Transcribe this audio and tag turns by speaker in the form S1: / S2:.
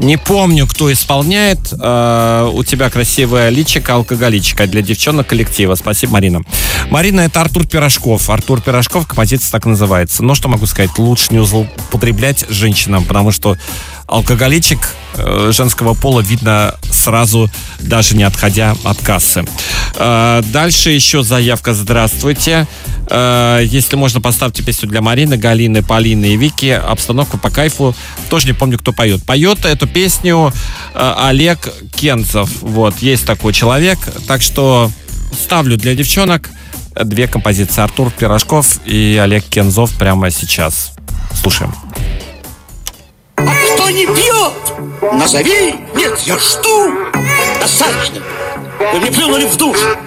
S1: Не помню, кто исполняет. У тебя красивая личико, алкоголичка. Для девчонок коллектива. Спасибо, Марина. Марина, это Артур Пирожков. Артур Пирожков, композиция так называется. Но что могу сказать? Лучше не злоупотреблять женщинам, потому что алкоголичек женского пола видно сразу, даже не отходя от кассы. Дальше еще заявка. Здравствуйте. Если можно, поставьте песню для Марины, Галины, Полины и Вики. Обстановка по кайфу. Тоже не помню, кто поет. Поет эту песню Олег Кензов. Вот, есть такой человек. Так что ставлю для девчонок две композиции. Артур Пирожков и Олег Кензов прямо сейчас. Слушаем.
S2: Кто не пьет, назови. Нет, я жду. Достаточно. Вы не плюнули в душ.